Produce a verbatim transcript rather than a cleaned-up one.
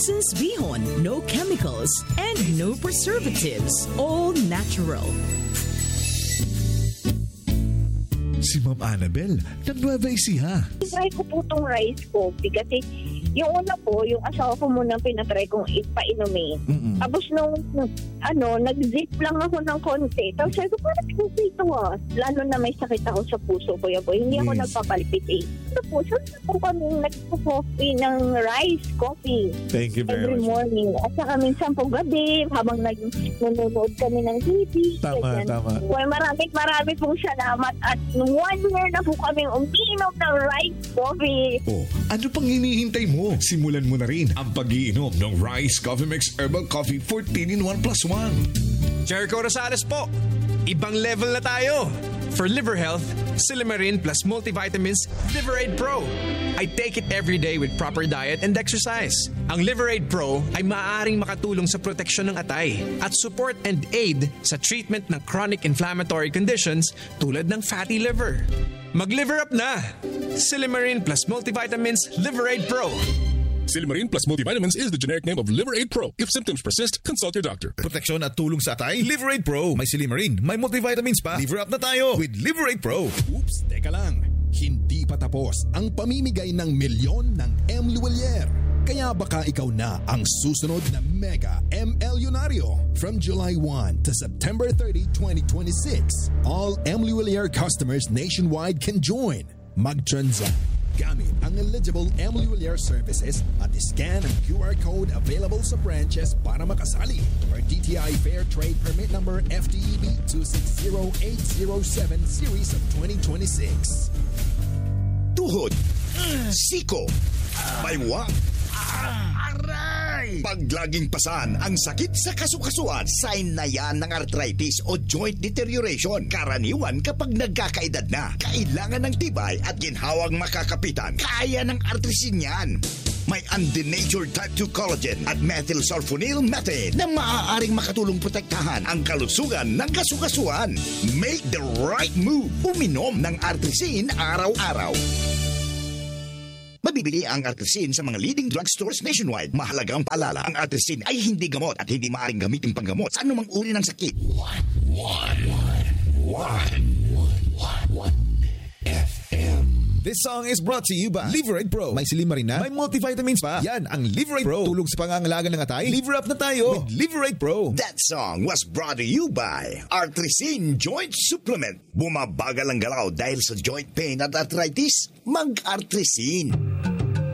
Since Bihon, no chemicals and no preservatives. All natural. Si Ma'am Annabel, nag-Nueva Ecija. Try ko po itong rice coffee kasi yung una po, yung asawa ko muna pinatry kong ipainumin. Mm-mm. Tapos nung, ano, nag-zip lang ako ng konti. Tapos sabi ko, parang kasi ito ah. Lalo na may sakit ako sa puso ko, boy. Hindi ako Yes. nagpapalpitate. Ito po, saan po kami nagpo-coffee ng rice coffee Thank you very every much. morning. At saka minsan po gabi, habang nag-nanonood kami ng T V. Tama, ganyan. tama. Well, maraming maraming pong salamat. At nung one year na po kaming uminom ng rice coffee. Oh, ano pang hinihintay mo? Simulan mo na rin ang pag-iinom ng Rice Coffee Mix Herbal Coffee fourteen in one plus one. Jericho Rosales po. Ibang level na tayo. For liver health, Silimarin plus multivitamins Liverade Pro. I take it every day with proper diet and exercise. Ang Liverade Pro ay maaaring makatulong sa proteksyon ng atay at support and aid sa treatment ng chronic inflammatory conditions tulad ng fatty liver. Mag-liver up na! Silimarin plus multivitamins Liverade Pro. Silimarin plus multivitamins is the generic name of Liverade Pro. If symptoms persist, consult your doctor. Proteksyon at tulong sa atay, Liverade Pro. May Silimarin, may multivitamins pa. Liver up na tayo with Liverade Pro. Oops, teka lang. Hindi pa tapos ang pamimigay ng milyon ng M. Luwalier. Kaya baka ikaw na ang susunod na Mega M. Elyonaryo. From July first to September thirtieth, twenty twenty-six, all M. Luwalier customers nationwide can join. Mag-transact gamit ang eligible M. Luwalier services at scan ang Q R code available sa branches para makasali. Or D T I Fair Trade Permit Number F T E B two six zero eight zero seven Series of twenty twenty-six. Tuhod, siko, baywang, aray! Pag laging pasan ang sakit sa kasukasuan, sign na yan ng arthritis o joint deterioration. Karaniwan kapag nagkakaedad na, kailangan ng tibay at ginhawang makakapitan. Kaya ng artrisin yan. May undenatured type two collagen at methylsulfonyl methane na maaaring makatulong protektahan ang kalusugan ng kasukasuan. Make the right move. Uminom ng artrisin araw-araw. Mabibili ang artrisin sa mga leading drugstores nationwide. Mahalagang paalala, ang artrisin ay hindi gamot at hindi maaaring gamitin panggamot sa anumang uri ng sakit. One, one, one, one, one, F M. This song is brought to you by Liverade Pro. May Silimarin na, may multivitamins pa. Yan ang Liverade Pro. Tulong sa pangangalaga ng atay. Liver up na tayo with Liverade Pro. That song was brought to you by Artrisin Joint Supplement. Bumabagal ang galaw dahil sa joint pain at arthritis? Mag-Artrisin.